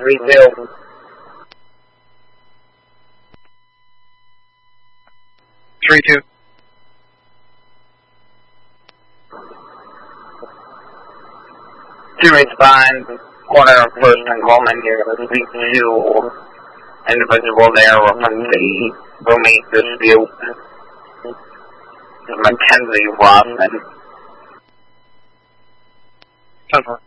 3-2. 3-2. Two-rates behind, corner of First and Coleman here, VQ, individual there from the roommate dispute. Mackenzie Robin. 10-4.